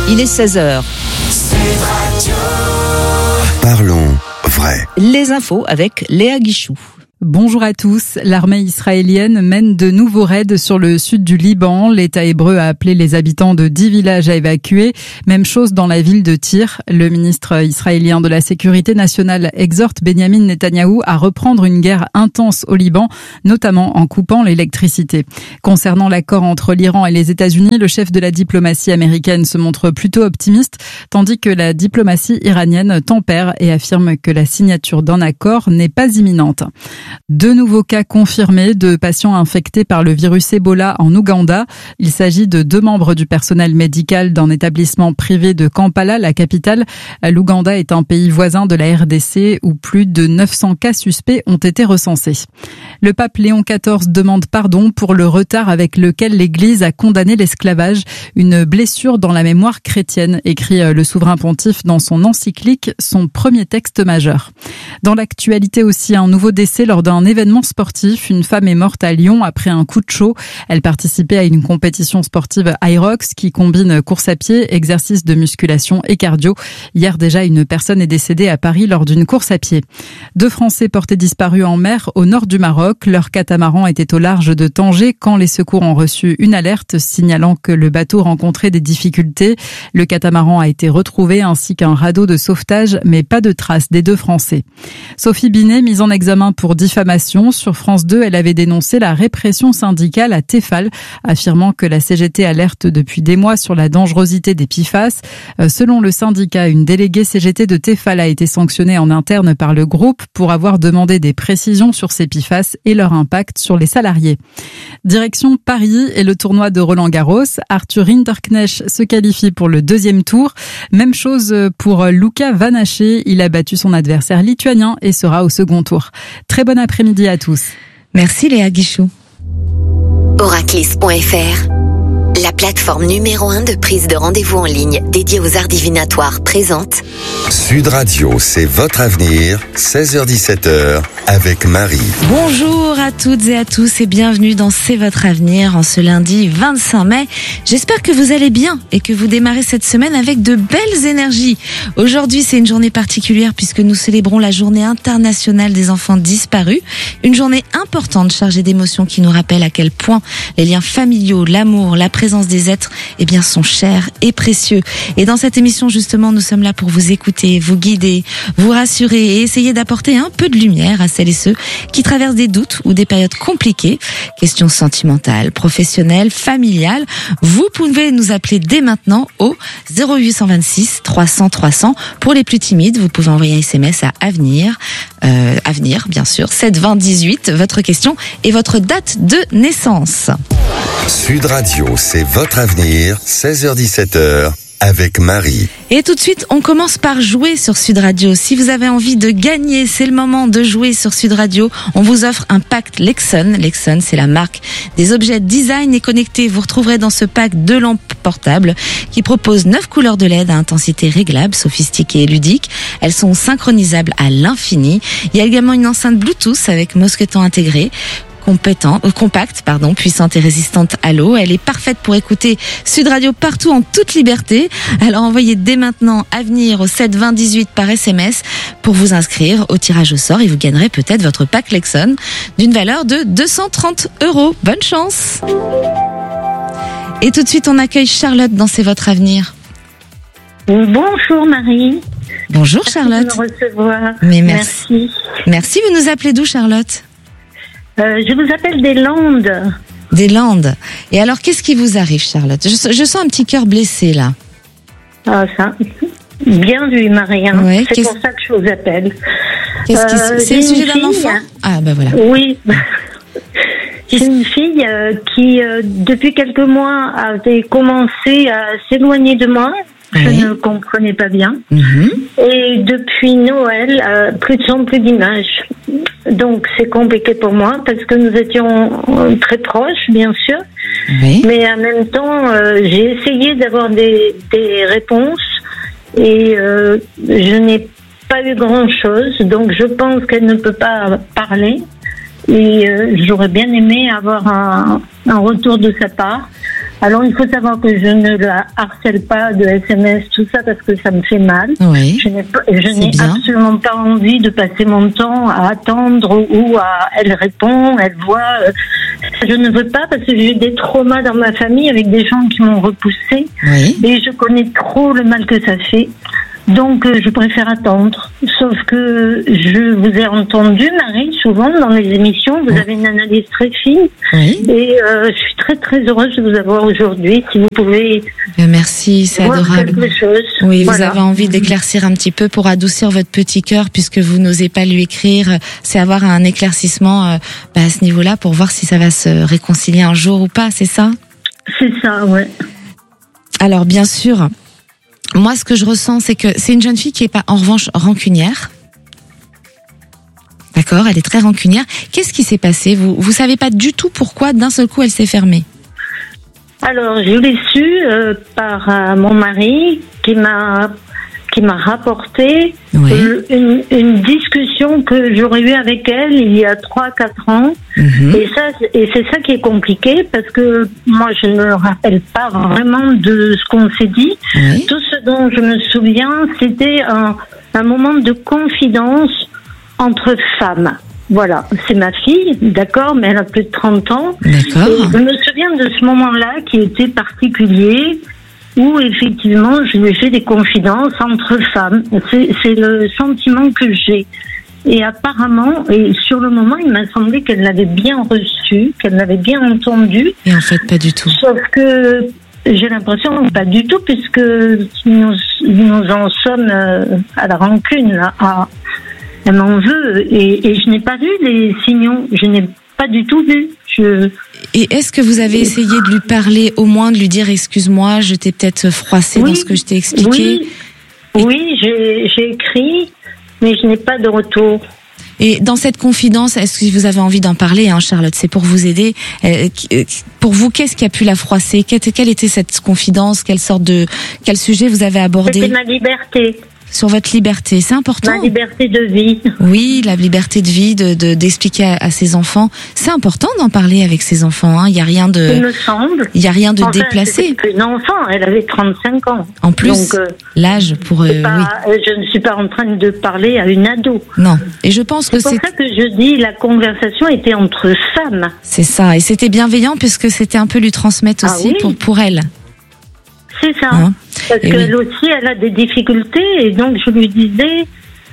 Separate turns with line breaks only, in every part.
Il est 16h.
Parlons vrai.
Les infos avec Léa Guichou.
Bonjour à tous. L'armée israélienne mène de nouveaux raids sur le sud du Liban. L'État hébreu a appelé les habitants de 10 villages à évacuer. Même chose dans la ville de Tyr. Le ministre israélien de la Sécurité nationale exhorte Benyamin Netanyahou à reprendre une guerre intense au Liban, notamment en coupant l'électricité. Concernant l'accord entre l'Iran et les États-Unis, le chef de la diplomatie américaine se montre plutôt optimiste, tandis que la diplomatie iranienne tempère et affirme que la signature d'un accord n'est pas imminente. 2 nouveaux cas confirmés de patients infectés par le virus Ebola en Ouganda. Il s'agit de 2 membres du personnel médical d'un établissement privé de Kampala, la capitale. L'Ouganda est un pays voisin de la RDC où plus de 900 cas suspects ont été recensés. Le pape Léon XIV demande pardon pour le retard avec lequel l'Église a condamné l'esclavage, une blessure dans la mémoire chrétienne, écrit le souverain pontife dans son encyclique, son premier texte majeur. Dans l'actualité aussi, un nouveau décès lors d'un événement sportif. Une femme est morte à Lyon après un coup de chaud. Elle participait à une compétition sportive Hyrox qui combine course à pied, exercice de musculation et cardio. Hier déjà, une personne est décédée à Paris lors d'une course à pied. 2 Français portés disparus en mer au nord du Maroc. Leur catamaran était au large de Tanger quand les secours ont reçu une alerte signalant que le bateau rencontrait des difficultés. Le catamaran a été retrouvé ainsi qu'un radeau de sauvetage, mais pas de traces des 2 Français. Sophie Binet, mise en examen pour diffamation. Sur France 2, elle avait dénoncé la répression syndicale à Tefal, affirmant que la CGT alerte depuis des mois sur la dangerosité des PFAS. Selon le syndicat, une déléguée CGT de Tefal a été sanctionnée en interne par le groupe pour avoir demandé des précisions sur ces PFAS et leur impact sur les salariés. Direction Paris et le tournoi de Roland-Garros. Arthur Hinderknecht se qualifie pour le 2e tour. Même chose pour Luca Van Haché. Il a battu son adversaire lituanien et sera au second tour. Très bon après-midi à tous.
Merci Léa Guichou.
Oraclis.fr, la plateforme numéro 1 de prise de rendez-vous en ligne dédiée aux arts divinatoires, présente
Sud Radio, c'est votre avenir, 16h-17h, avec Marie.
Bonjour à toutes et à tous et bienvenue dans C'est votre avenir en ce lundi 25 mai. J'espère que vous allez bien et que vous démarrez cette semaine avec de belles énergies. Aujourd'hui, c'est une journée particulière puisque nous célébrons la journée internationale des enfants disparus. Une journée importante chargée d'émotions qui nous rappelle à quel point les liens familiaux, l'amour, la présence des êtres, sont chers et précieux. Et dans cette émission, justement, nous sommes là pour vous écouter, vous guider, vous rassurer et essayer d'apporter un peu de lumière à celles et ceux qui traversent des doutes ou des périodes compliquées. Questions sentimentales, professionnelles, familiales. Vous pouvez nous appeler dès maintenant au 0826 300 300. Pour les plus timides, vous pouvez envoyer un SMS à Avenir, bien sûr, 720 18, votre question et votre date de naissance.
Sud Radio, c'est votre avenir, 16h-17h, avec Marie.
Et tout de suite, on commence par jouer sur Sud Radio. Si vous avez envie de gagner, c'est le moment de jouer sur Sud Radio. On vous offre un pack Lexon. Lexon, c'est la marque des objets design et connectés. Vous retrouverez dans ce pack 2 lampes portables qui proposent 9 couleurs de LED à intensité réglable, sophistiquées et ludiques. Elles sont synchronisables à l'infini. Il y a également une enceinte Bluetooth avec mousqueton intégré. Compacte, puissante et résistante à l'eau. Elle est parfaite pour écouter Sud Radio partout en toute liberté. Alors envoyez dès maintenant Avenir au 7 20 18 par SMS pour vous inscrire au tirage au sort et vous gagnerez peut-être votre pack Lexon d'une valeur de 230 €. Bonne chance. Et tout de suite, on accueille Charlotte dans C'est votre avenir.
Bonjour Marie.
Bonjour Charlotte.
Merci de me recevoir.
Mais merci. Merci, vous nous appelez d'où Charlotte ?
Je vous appelle des Landes.
Des Landes. Et alors, qu'est-ce qui vous arrive, Charlotte ? Je sens un petit cœur blessé, là.
Ah, ça. Bien vu, Marie.
Ouais,
c'est pour ça que je vous appelle.
C'est le sujet d'un enfant ? Ah, ben voilà.
Oui. C'est une fille qui, depuis quelques mois, avait commencé à s'éloigner de moi. Je ne comprenais pas bien. Et depuis Noël, plus de son, plus d'image. Donc c'est compliqué pour moi parce que nous étions très proches, bien sûr. Oui. Mais en même temps, j'ai essayé d'avoir des réponses et je n'ai pas eu grand-chose. Donc je pense qu'elle ne peut pas parler. Et j'aurais bien aimé avoir un retour de sa part. Alors, il faut savoir que je ne la harcèle pas de SMS, tout ça, parce que ça me fait mal.
Oui.
Je n'ai absolument pas envie de passer mon temps à attendre ou à elle répond, elle voit. Je ne veux pas parce que j'ai eu des traumas dans ma famille avec des gens qui m'ont repoussée.
Oui.
Et je connais trop le mal que ça fait. Donc, je préfère attendre. Sauf que je vous ai entendu, Marie, souvent dans les émissions. Vous avez une analyse très fine.
Oui.
Et je suis très, très heureuse de vous avoir aujourd'hui. Si vous pouvez...
Merci, c'est adorable.
Quelque chose.
Oui,
voilà.
Vous avez envie d'éclaircir un petit peu pour adoucir votre petit cœur, puisque vous n'osez pas lui écrire. C'est avoir un éclaircissement à ce niveau-là pour voir si ça va se réconcilier un jour ou pas, c'est ça ?
C'est ça, ouais.
Alors, bien sûr... Moi, ce que je ressens, c'est que c'est une jeune fille qui est pas, en revanche, rancunière. D'accord, elle est très rancunière. Qu'est-ce qui s'est passé ? Vous savez pas du tout pourquoi, d'un seul coup, elle s'est fermée.
Alors, je l'ai su par mon mari qui m'a rapporté une discussion que j'aurais eue avec elle il y a 3-4 ans. Mmh. Et c'est ça qui est compliqué parce que moi, je ne me rappelle pas vraiment de ce qu'on s'est dit. Oui. Tout ce dont je me souviens, c'était un moment de confidence entre femmes. Voilà, c'est ma fille, d'accord, mais elle a plus de 30 ans.
D'accord.
Et je me souviens de ce moment-là qui était particulier, où effectivement je lui ai fait des confidences entre femmes. C'est le sentiment que j'ai. Et apparemment, et sur le moment, il m'a semblé qu'elle l'avait bien reçu, qu'elle l'avait bien entendu.
Et en fait, pas du tout.
Sauf que j'ai l'impression, pas du tout, puisque nous en sommes à la rancune, là. Elle m'en veut. Et je n'ai pas vu les signaux. Je n'ai pas du tout vu.
Et est-ce que vous avez essayé de lui parler, au moins de lui dire excuse-moi, je t'ai peut-être froissé dans ce que je t'ai expliqué?
Oui, j'ai écrit, mais je n'ai pas de retour.
Et dans cette confidence, est-ce que vous avez envie d'en parler, Charlotte? C'est pour vous aider. Pour vous, qu'est-ce qui a pu la froisser? Quelle était cette confidence? Quel sujet vous avez abordé?
C'était ma liberté.
Sur votre liberté, c'est important.
Ma liberté de vie.
Oui, la liberté de vie, d'expliquer à ses enfants. C'est important d'en parler avec ses enfants. Il y a rien de.
Il me semble.
Il y a rien de déplacé.
C'est une enfant. Elle avait 35 ans.
En plus, donc, l'âge pour. Oui.
Je ne suis pas en train de parler à une ado.
Non. Et je pense que
c'est pour ça que je dis la conversation était entre femmes.
C'est ça. Et c'était bienveillant puisque c'était un peu lui transmettre aussi pour elle.
C'est ça. Parce qu'elle aussi, elle a des difficultés. Et donc, je lui disais,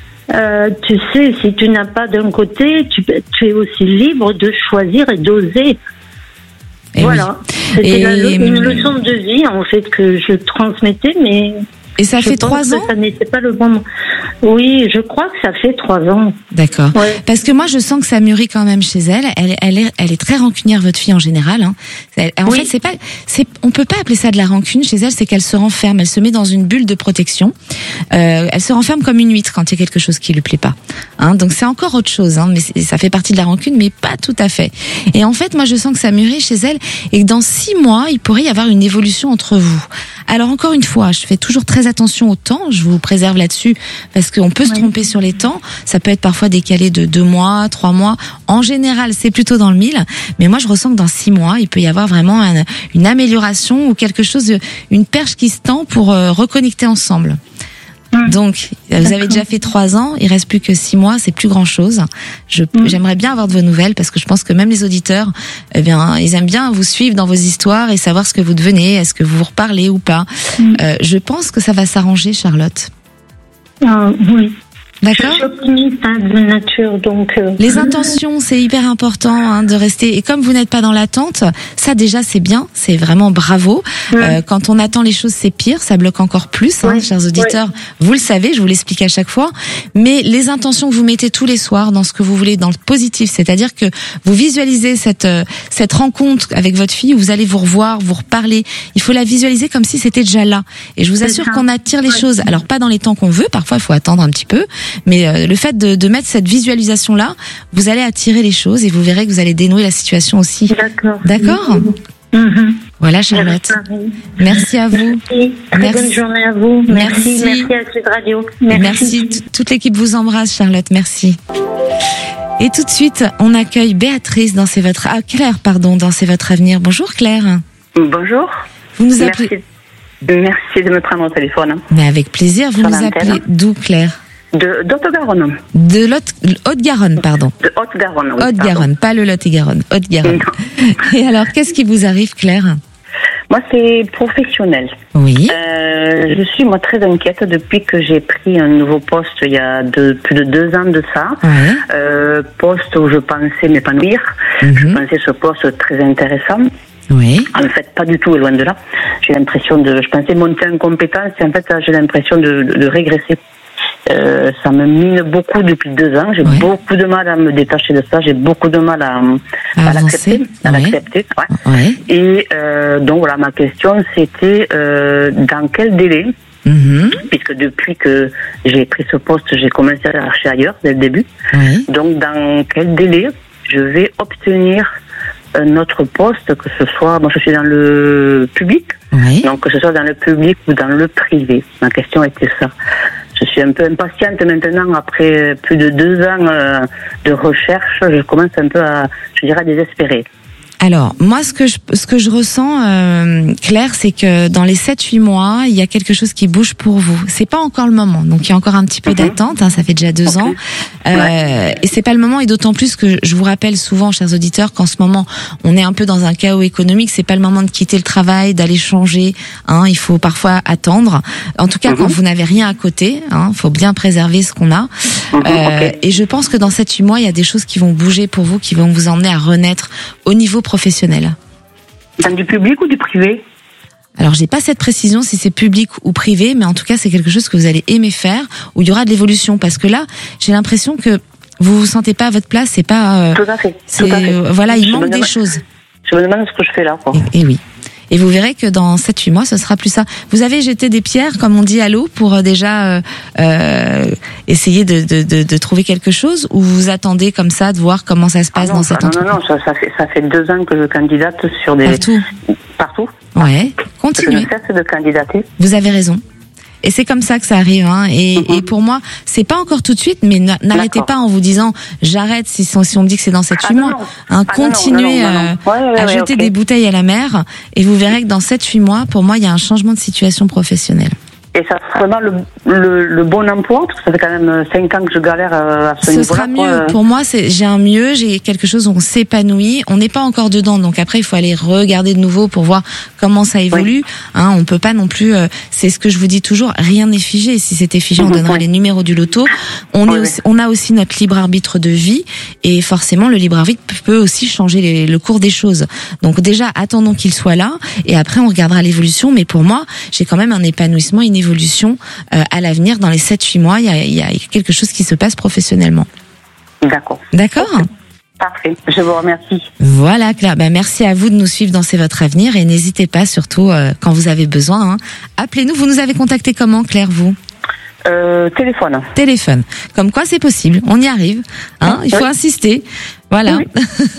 tu sais, si tu n'as pas d'un côté, tu es aussi libre de choisir et d'oser. Et voilà. C'était une leçon de vie, en fait, que je transmettais, mais...
Et ça fait 3 ans?
Ça n'était pas le bon moment. Oui, je crois que ça fait 3 ans.
D'accord. Ouais. Parce que moi, je sens que ça mûrit quand même chez elle. Elle est très rancunière, votre fille en général. En fait, on peut pas appeler ça de la rancune chez elle. C'est qu'elle se renferme. Elle se met dans une bulle de protection. Elle se renferme comme une huître quand il y a quelque chose qui lui plaît pas. Donc c'est encore autre chose. Mais ça fait partie de la rancune, mais pas tout à fait. Et en fait, moi, je sens que ça mûrit chez elle et que dans 6 mois, il pourrait y avoir une évolution entre vous. Alors encore une fois, je fais toujours très attention au temps, je vous préserve là-dessus parce qu'on peut se tromper sur les temps, ça peut être parfois décalé de 2 mois, 3 mois, en général c'est plutôt dans le 1000, mais moi je ressens que dans 6 mois il peut y avoir vraiment une amélioration ou quelque chose, une perche qui se tend pour reconnecter ensemble. Donc, vous avez déjà fait 3 ans, il reste plus que 6 mois, c'est plus grand chose. J'aimerais bien avoir de vos nouvelles parce que je pense que même les auditeurs, ils aiment bien vous suivre dans vos histoires et savoir ce que vous devenez, est-ce que vous vous reparlez ou pas. Je pense que ça va s'arranger, Charlotte.
Oui.
D'accord.
Je suis optimiste de nature, donc.
Les intentions, c'est hyper important de rester. Et comme vous n'êtes pas dans l'attente, ça déjà c'est bien, c'est vraiment bravo. Quand on attend les choses, c'est pire, ça bloque encore plus, chers auditeurs. Vous le savez, je vous l'explique à chaque fois. Mais les intentions que vous mettez tous les soirs dans ce que vous voulez, dans le positif, c'est-à-dire que vous visualisez cette rencontre avec votre fille où vous allez vous revoir, vous reparler. Il faut la visualiser comme si c'était déjà là. Et je vous assure qu'on attire les choses. Alors pas dans les temps qu'on veut, parfois il faut attendre un petit peu. Mais le fait de mettre cette visualisation-là, vous allez attirer les choses et vous verrez que vous allez dénouer la situation aussi. D'accord. Voilà, Charlotte. Merci à vous.
Merci. Bonne journée à vous. Merci à Sud Radio.
Merci. Toute l'équipe vous embrasse, Charlotte. Merci. Et tout de suite, on accueille Béatrice dans C'est votre Claire, dans C'est votre avenir. Bonjour Claire.
Bonjour.
Vous nous appelez...
Merci de me prendre au téléphone.
Mais avec plaisir, vous nous appelez d'où, Claire?
De Haute-Garonne.
De Haute-Garonne, pardon.
De Haute-Garonne, oui.
Haute-Garonne, pas le Lot-et-Garonne, Haute-Garonne. Et alors, qu'est-ce qui vous arrive, Claire?
Moi, c'est professionnel.
Oui.
Je suis, très inquiète depuis que j'ai pris un nouveau poste il y a plus de 2 ans de ça.
Ouais.
Poste où je pensais m'épanouir. Je pensais ce poste très intéressant.
Oui.
En fait, pas du tout, loin de là. Je pensais monter en compétence et en fait, j'ai l'impression de régresser. Ça me mine beaucoup depuis 2 ans. J'ai beaucoup de mal à me détacher de ça. J'ai beaucoup de mal à l'accepter.
Ouais.
Et donc voilà, ma question c'était dans quel délai, puisque depuis que j'ai pris ce poste, j'ai commencé à chercher ailleurs dès le début. Donc dans quel délai je vais obtenir un autre poste, que ce soit, moi je suis dans le public, donc que ce soit dans le public ou dans le privé. Ma question était ça. Je suis un peu impatiente maintenant, après plus de 2 ans de recherche, je commence un peu à désespérer.
Alors, moi, ce que je ressens, Claire, c'est que dans les 7-8 mois, il y a quelque chose qui bouge pour vous. C'est pas encore le moment. Donc, il y a encore un petit peu d'attente, ça fait déjà 2 ans. Et c'est pas le moment, et d'autant plus que je vous rappelle souvent, chers auditeurs, qu'en ce moment, on est un peu dans un chaos économique. C'est pas le moment de quitter le travail, d'aller changer, il faut parfois attendre. En tout cas, quand vous n'avez rien à côté, faut bien préserver ce qu'on a. Et je pense que dans 7-8 mois, il y a des choses qui vont bouger pour vous, qui vont vous emmener à renaître au niveau professionnel.
Dans du public ou du privé?
Alors, j'ai pas cette précision si c'est public ou privé, mais en tout cas, c'est quelque chose que vous allez aimer faire, où il y aura de l'évolution. Parce que là, j'ai l'impression que vous vous sentez pas à votre place, c'est pas...
Tout à fait.
Voilà, il manque des choses.
Je me demande ce que je fais là, quoi.
Et oui. Et vous verrez que dans 7-8 mois, ce sera plus ça. Vous avez jeté des pierres, comme on dit, à l'eau pour déjà essayer de trouver quelque chose, ou vous attendez comme ça de voir comment ça se passe dans cette entreprise?
Non, ça fait 2 ans que je candidate sur des... Partout.
Ouais, continuez.
Je ne cesse de candidater.
Vous avez raison. Et c'est comme ça que ça arrive, Et pour moi, c'est pas encore tout de suite, mais n'arrêtez pas en vous disant j'arrête si on me dit que c'est dans 7-8 mois. Continuez à jeter des bouteilles à la mer, et vous verrez que dans 7-8 mois, pour moi, il y a un changement de situation professionnelle.
Et ça sera vraiment le bon emploi, parce que ça fait quand même 5 ans que je galère à ce niveau-là.
Ce sera mieux. Pour moi, j'ai quelque chose où on s'épanouit. On n'est pas encore dedans, donc après, il faut aller regarder de nouveau pour voir comment ça évolue. On peut pas non plus, c'est ce que je vous dis toujours, rien n'est figé. Si c'était figé, on donnerait les numéros du loto. On a aussi notre libre arbitre de vie, et forcément, le libre arbitre peut aussi changer le cours des choses. Donc déjà, attendons qu'il soit là, et après, on regardera l'évolution. Mais pour moi, j'ai quand même un épanouissement, une évolution à l'avenir. Dans les 7-8 mois, il y a quelque chose qui se passe professionnellement.
D'accord. Parfait, je vous remercie.
Voilà, Claire, merci à vous de nous suivre dans C'est votre avenir, et n'hésitez pas, surtout quand vous avez besoin, appelez-nous. Vous nous avez contacté comment, Claire, vous? Téléphone. Comme quoi, c'est possible, on y arrive. Il faut insister. Voilà. Oui.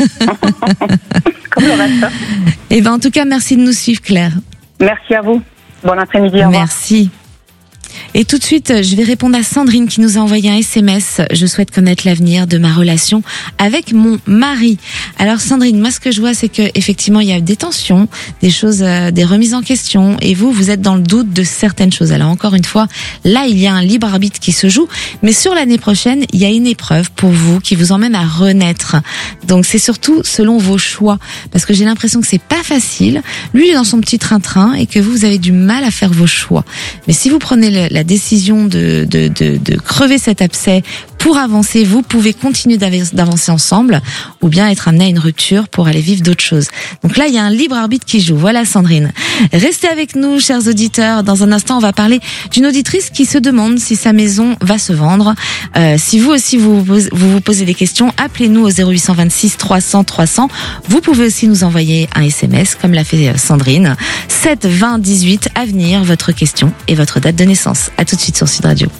Comme le reste.
Et en tout cas, merci de nous suivre, Claire.
Merci à vous. Bon après-midi, au revoir.
Merci. Et tout de suite, je vais répondre à Sandrine qui nous a envoyé un SMS. Je souhaite connaître l'avenir de ma relation avec mon mari. Alors Sandrine, moi ce que je vois, c'est que effectivement il y a des tensions, des choses, des remises en question, et vous êtes dans le doute de certaines choses. Alors encore une fois, là il y a un libre arbitre qui se joue, mais sur l'année prochaine, il y a une épreuve pour vous qui vous emmène à renaître. Donc c'est surtout selon vos choix, parce que j'ai l'impression que c'est pas facile. Lui il est dans son petit train-train, et que vous avez du mal à faire vos choix. Mais si vous prenez la décision de crever cet abcès pour avancer, vous pouvez continuer d'avancer ensemble, ou bien être amené à une rupture pour aller vivre d'autres choses. Donc là, il y a un libre arbitre qui joue. Voilà, Sandrine. Restez avec nous, chers auditeurs. Dans un instant, on va parler d'une auditrice qui se demande si sa maison va se vendre. Si vous aussi, vous posez des questions, appelez-nous au 0826 300 300. Vous pouvez aussi nous envoyer un SMS, comme l'a fait Sandrine. 7 20 18, avenir, votre question et votre date de naissance. À tout de suite sur Sud Radio.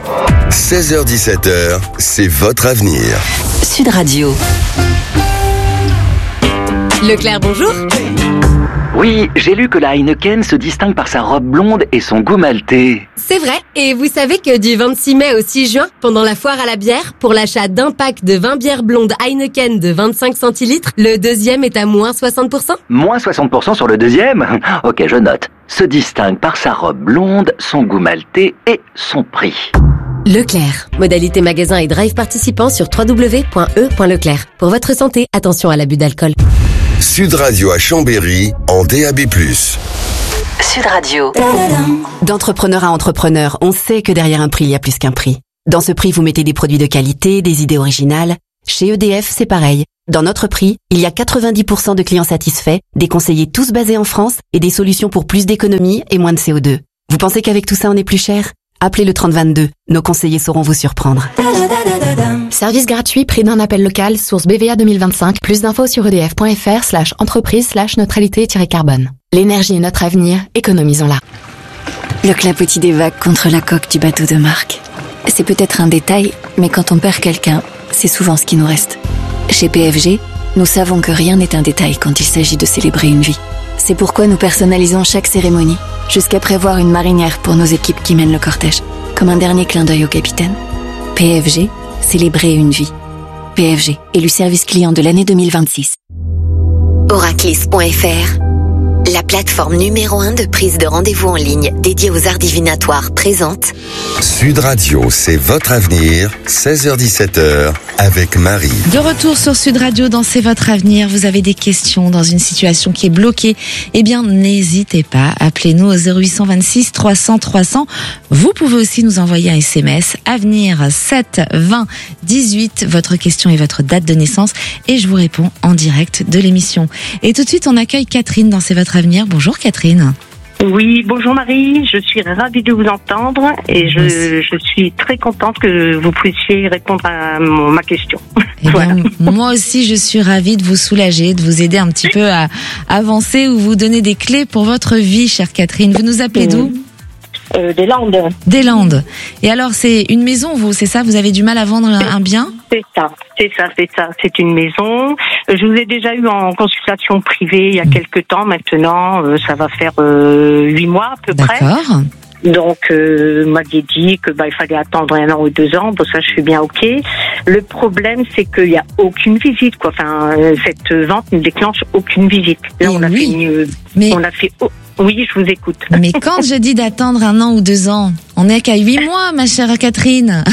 16h-17h, c'est votre avenir.
Sud Radio. Leclerc, bonjour.
Oui, j'ai lu que la Heineken se distingue par sa robe blonde et son goût maltais.
C'est vrai, et vous savez que du 26 mai au 6 juin, pendant la foire à la bière, pour l'achat d'un pack de 20 bières blondes Heineken de 25 centilitres, le deuxième est à moins 60%.
Moins 60% sur le deuxième? Ok, je note. Se distingue par sa robe blonde, son goût maltais et son prix.
Leclerc. Modalité magasin et drive participant sur www.e.leclerc. Pour votre santé, attention à l'abus d'alcool.
Sud Radio à Chambéry en DAB+.
Sud Radio. D'entrepreneur à entrepreneur, on sait que derrière un prix, il y a plus qu'un prix. Dans ce prix, vous mettez des produits de qualité, des idées originales. Chez EDF, c'est pareil. Dans notre prix, il y a 90% de clients satisfaits, des conseillers tous basés en France et des solutions pour plus d'économie et moins de CO2. Vous pensez qu'avec tout ça, on est plus cher ? Appelez le 3022. Nos conseillers sauront vous surprendre.
Service gratuit, prix d'un appel local, source BVA 2025. Plus d'infos sur edf.fr/entreprise/neutralité-carbone. L'énergie est notre avenir, économisons-la.
Le clapotis des vagues contre la coque du bateau de Marc. C'est peut-être un détail, mais quand on perd quelqu'un, c'est souvent ce qui nous reste. Chez PFG, nous savons que rien n'est un détail quand il s'agit de célébrer une vie. C'est pourquoi nous personnalisons chaque cérémonie, jusqu'à prévoir une marinière pour nos équipes qui mènent le cortège, comme un dernier clin d'œil au capitaine. PFG, célébrer une vie. PFG, élu service client de l'année 2026.
Oraclis.fr, la plateforme numéro 1 de prise de rendez-vous en ligne dédiée aux arts divinatoires présente
Sud Radio, c'est votre avenir, 16h-17h, avec Marie.
De retour sur Sud Radio dans C'est votre avenir. Vous avez des questions dans une situation qui est bloquée? Eh bien, n'hésitez pas. Appelez-nous au 0826 300 300. Vous pouvez aussi nous envoyer un SMS. Avenir 7 20 18. Votre question et votre date de naissance. Et je vous réponds en direct de l'émission. Et tout de suite, on accueille Catherine dans C'est votre avenir. Bonjour Catherine.
Oui, bonjour Marie, je suis ravie de vous entendre et je suis très contente que vous puissiez répondre à ma question.
Eh bien, moi aussi, je suis ravie de vous soulager, de vous aider un petit peu à avancer ou vous donner des clés pour votre vie, chère Catherine. Vous nous appelez d'où ?
Des Landes.
Des Landes. Et alors, c'est une maison, vous, c'est ça ? Vous avez du mal à vendre un bien ?
C'est ça. C'est une maison. Je vous ai déjà eu en consultation privée il y a quelques temps maintenant. Ça va faire 8 mois à peu près.
D'accord.
Donc, m'aviez dit que il fallait attendre 1 an ou 2 ans. Bon, ça, je suis bien ok. Le problème, c'est qu'il y a aucune visite, quoi. Enfin, cette vente ne déclenche aucune visite. Là, on a fait oui, je vous écoute.
Mais quand je dis d'attendre 1 an ou 2 ans, on n'est qu'à 8 mois, ma chère Catherine.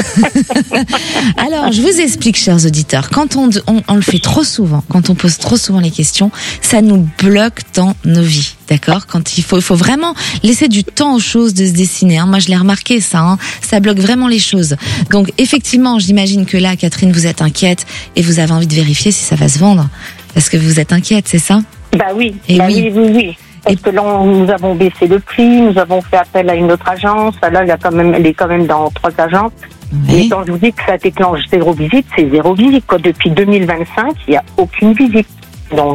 Alors, je vous explique, chers auditeurs. Quand on le fait trop souvent, quand on pose trop souvent les questions, ça nous bloque dans nos vies. D'accord? Quand il faut vraiment laisser du temps aux choses de se dessiner. Moi, je l'ai remarqué, ça. Ça bloque vraiment les choses. Donc, effectivement, j'imagine que là, Catherine, vous êtes inquiète et vous avez envie de vérifier si ça va se vendre. Parce que vous êtes inquiète, c'est ça?
Oui. Oui. Parce que là, nous avons baissé le prix, nous avons fait appel à une autre agence. Là, elle est quand même dans 3 agences. Mais quand je vous dis que ça déclenche 0 visite, c'est 0 visite, quoi. Depuis 2025, il n'y a aucune visite. Donc,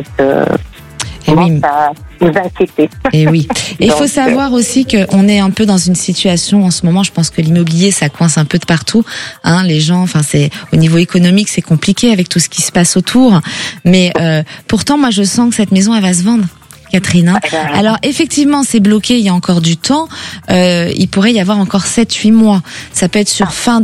ça nous inquiétait.
Et oui. Et il faut savoir aussi qu'on est un peu dans une situation en ce moment. Je pense que l'immobilier, ça coince un peu de partout. Les gens, c'est au niveau économique, c'est compliqué avec tout ce qui se passe autour. Mais pourtant, moi, je sens que cette maison, elle va se vendre. Catherine. Alors effectivement, c'est bloqué, il y a encore du temps. Il pourrait y avoir encore 7-8 mois. Ça peut être sur fin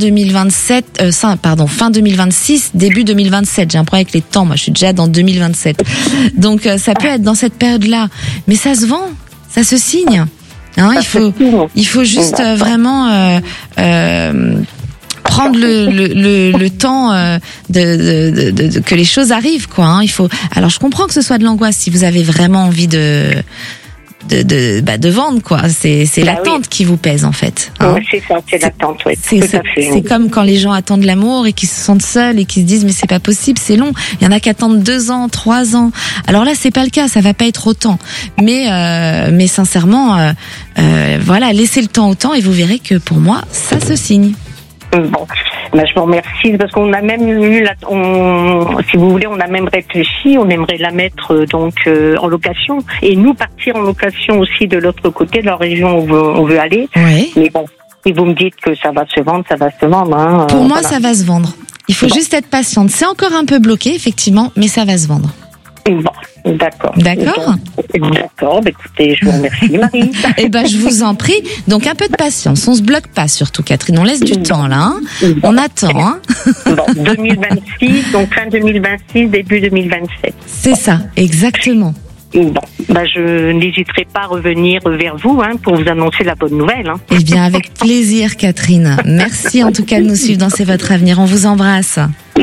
2026, début 2027. J'ai un problème avec les temps, moi je suis déjà dans 2027. Donc ça peut être dans cette période-là. Mais ça se vend, ça se signe. Il faut juste vraiment prendre le temps que les choses arrivent, quoi. Alors je comprends que ce soit de l'angoisse si vous avez vraiment envie de vendre, quoi. C'est l'attente qui vous pèse, en fait.
Oui, c'est ça, c'est l'attente, oui.
C'est comme quand les gens attendent l'amour et qu'ils se sentent seuls et qu'ils se disent mais c'est pas possible, c'est long. Il y en a qui attendent 2 ans, 3 ans. Alors là, c'est pas le cas, ça va pas être autant. Mais sincèrement, laissez le temps au temps et vous verrez que pour moi, ça se signe.
Bon, je vous remercie parce qu'on a même si vous voulez, on a même réfléchi, on aimerait la mettre en location et nous partir en location aussi de l'autre côté de la région où on veut aller.
Oui.
Mais bon, si vous me dites que ça va se vendre, ça va se vendre.
Pour moi, ça va se vendre. Il faut juste être patiente. C'est encore un peu bloqué, effectivement, mais ça va se vendre.
Bon, d'accord.
D'accord.
D'accord, écoutez, je vous remercie, Marie.
Eh ben, je vous en prie. Donc, un peu de patience. On se bloque pas, surtout, Catherine. On laisse du temps, là. Hein. On attend, hein.
Bon, 2026, donc fin 2026, début 2027.
C'est ça, exactement.
Bon, je n'hésiterai pas à revenir vers vous pour vous annoncer la bonne nouvelle.
Eh bien, avec plaisir, Catherine. Merci en tout cas de nous suivre dans C'est votre avenir. On vous embrasse.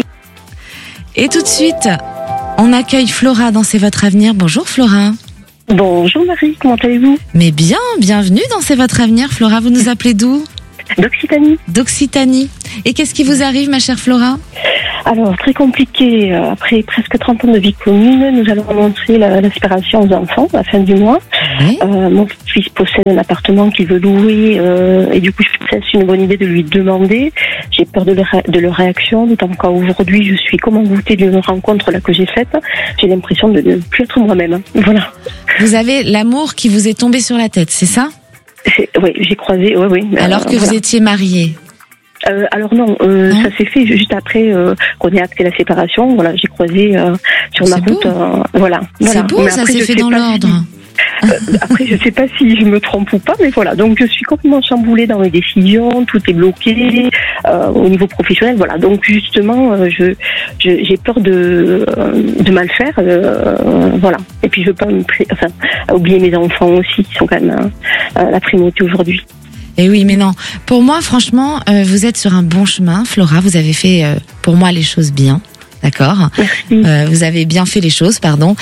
Et tout de suite, on accueille Flora dans C'est votre avenir. Bonjour Flora.
Bonjour Marie, comment allez-vous?
Mais bien, bienvenue dans C'est votre avenir. Flora, vous nous appelez d'où?
D'Occitanie.
D'Occitanie. Et qu'est-ce qui vous arrive, ma chère Flora?
Alors, très compliqué. Après presque 30 ans de vie commune, nous allons annoncer la séparation aux enfants à la fin du mois. Oui. Mon fils possède un appartement qu'il veut louer et du coup, je pense que c'est une bonne idée de lui demander. J'ai peur de leur réaction, d'autant qu'aujourd'hui, je suis comme envoûtée d'une rencontre là que j'ai faite. J'ai l'impression de ne plus être moi-même. Voilà.
Vous avez l'amour qui vous est tombé sur la tête, c'est ça?
Oui, j'ai croisé, oui.
Alors que vous étiez mariée?
Alors non, ça s'est fait juste après qu'on ait acté la séparation. Voilà, j'ai croisé sur ma route. Voilà.
C'est beau, ça s'est fait dans l'ordre.
Après, je sais pas si je me trompe ou pas, mais voilà. Donc, je suis complètement chamboulée dans mes décisions. Tout est bloqué au niveau professionnel. Voilà. Donc, justement, j'ai peur de mal faire. Voilà. Et puis, je veux pas oublier mes enfants aussi, qui sont quand même la primauté aujourd'hui.
Et oui, mais non. Pour moi, franchement, vous êtes sur un bon chemin, Flora. Vous avez fait, pour moi, les choses bien. D'accord. Vous avez bien fait les choses, pardon.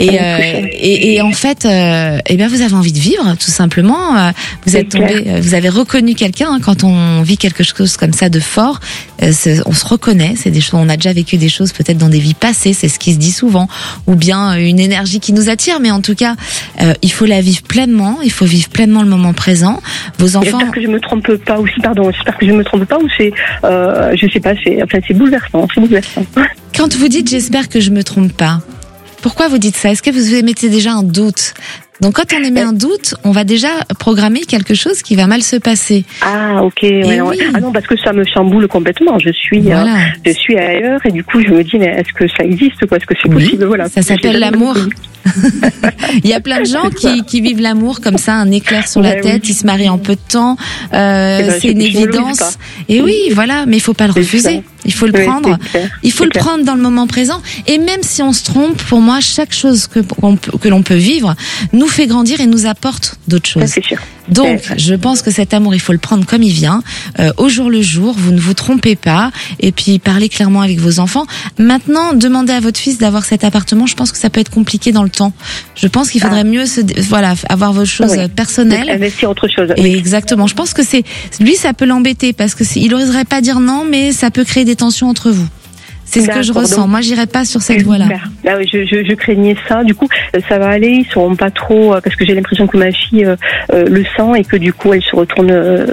Et en fait, bien, vous avez envie de vivre, tout simplement. Vous êtes tombé, vous avez reconnu quelqu'un. Quand on vit quelque chose comme ça de fort, on se reconnaît. C'est des choses. On a déjà vécu des choses peut-être dans des vies passées. C'est ce qui se dit souvent, ou bien une énergie qui nous attire. Mais en tout cas, il faut la vivre pleinement. Il faut vivre pleinement le moment présent. Vos enfants.
J'espère que je me trompe pas aussi. Pardon. J'espère que je me trompe pas ou c'est, je sais pas. C'est bouleversant. C'est bouleversant.
Quand vous dites « j'espère que je me trompe pas », pourquoi vous dites ça? Est-ce que vous émettez déjà un doute? Donc quand on émet un doute, on va déjà programmer quelque chose qui va mal se passer.
Ah ok. Oui. Ah non, parce que ça me chamboule complètement. Je suis ailleurs et du coup je me dis mais est-ce que ça existe quoi? Est-ce que c'est possible? Voilà.
Ça s'appelle l'amour. Il y a plein de gens qui vivent l'amour comme ça, un éclair sur la tête, ils se marient en peu de temps, c'est une évidence. Et oui, voilà, mais il faut pas le refuser. Il faut le prendre. Il faut le prendre dans le moment présent. Et même si on se trompe, pour moi, chaque chose que l'on peut vivre nous fait grandir et nous apporte d'autres choses.
C'est sûr.
Donc, je pense que cet amour, il faut le prendre comme il vient, au jour le jour. Vous ne vous trompez pas. Et puis, parlez clairement avec vos enfants. Maintenant, demandez à votre fils d'avoir cet appartement. Je pense que ça peut être compliqué dans le temps. Je pense qu'il faudrait mieux avoir vos choses personnelles.
Investir autre chose.
Et exactement. Je pense que lui, ça peut l'embêter parce que il n'oserait pas dire non, mais ça peut créer des tensions entre vous. C'est ce que je ressens. Donc, moi, j'irai pas sur cette voie-là.
Là, je craignais ça. Du coup, ça va aller. Ils seront pas trop, parce que j'ai l'impression que ma fille le sent et que du coup, elle se retourne.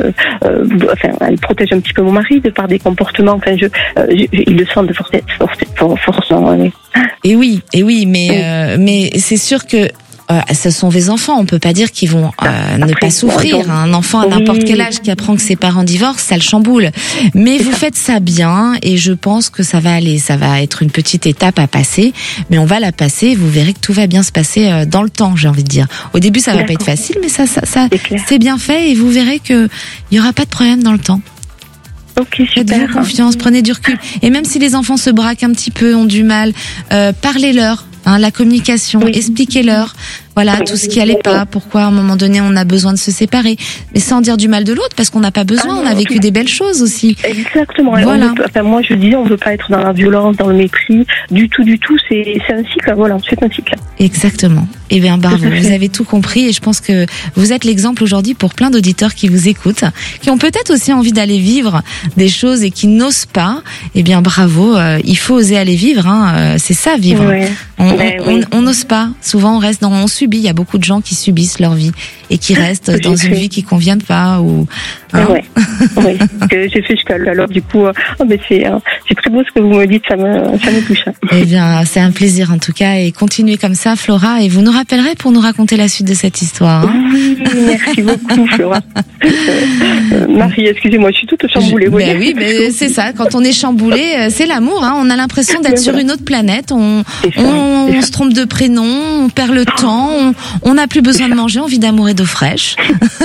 Elle protège un petit peu mon mari de par des comportements. Enfin, il le sent de forcément.
Et oui, mais c'est sûr que. Ce sont des enfants, on peut pas dire qu'ils vont ne pas souffrir. Un enfant à n'importe quel âge qui apprend que ses parents divorcent, ça le chamboule. Mais vous faites ça bien et je pense que ça va aller. Ça va être une petite étape à passer, mais on va la passer et vous verrez que tout va bien se passer dans le temps, j'ai envie de dire. Au début, ça va pas être facile, mais ça c'est bien fait et vous verrez que il y aura pas de problème dans le temps.
Ok, super.
Faites-vous confiance, prenez du recul. Et même si les enfants se braquent un petit peu, ont du mal, parlez-leur. La communication, expliquez-leur, tout ce qui allait pas, pourquoi à un moment donné on a besoin de se séparer, mais sans dire du mal de l'autre, parce qu'on n'a pas besoin, on a vécu des belles choses aussi.
Exactement.
Voilà.
Moi je disais, on veut pas être dans la violence, dans le mépris, du tout. C'est un cycle, c'est un cycle.
Exactement. Eh bien, bravo, vous avez tout compris et je pense que vous êtes l'exemple aujourd'hui pour plein d'auditeurs qui vous écoutent, qui ont peut-être aussi envie d'aller vivre des choses et qui n'osent pas. Eh bien, bravo, il faut oser aller vivre, c'est ça, vivre.
Ouais.
On n'ose pas. Souvent, on subit. Il y a beaucoup de gens qui subissent leur vie et qui restent dans une vie qui convient pas ou.
Oui. J'ai fait jusqu'à alors du coup, mais c'est très beau ce que vous me dites. Ça me touche.
Eh bien, c'est un plaisir en tout cas et continuez comme ça, Flora. Et vous nous rappellerez pour nous raconter la suite de cette histoire.
Oui, merci beaucoup, Flora. Marie, excusez-moi, je suis toute chamboulée.
Ben oui, mais c'est ça. Quand on est chamboulé, c'est l'amour. Hein. On a l'impression d'être sur une autre planète. On se trompe de prénom, on perd le temps, on n'a plus besoin de manger, on vit d'amour et d'eau fraîche.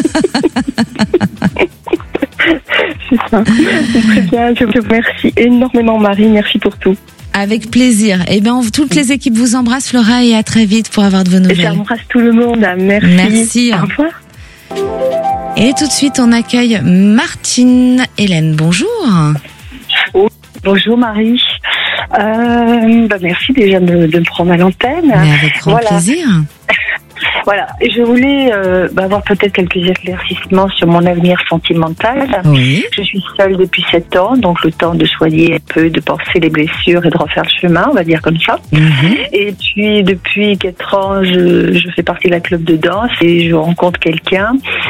C'est ça. Très bien. Je vous remercie énormément, Marie. Merci pour tout.
Avec plaisir. Eh bien, toutes les équipes vous embrassent, Flora, et à très vite pour avoir de vos nouvelles.
J'embrasse tout le monde. Merci.
Merci.
Au revoir.
Et tout de suite, on accueille Martine Hélène. Bonjour.
Oh, bonjour Marie. Merci déjà de me prendre à l'antenne.
Mais avec grand plaisir.
Voilà, je voulais avoir peut-être quelques éclaircissements sur mon avenir sentimental.
Oui.
Je suis seule depuis 7 ans, donc le temps de soigner un peu, de penser les blessures et de refaire le chemin, on va dire comme ça. Et puis depuis 4 ans, je fais partie d'un club de danse et je rencontre quelqu'un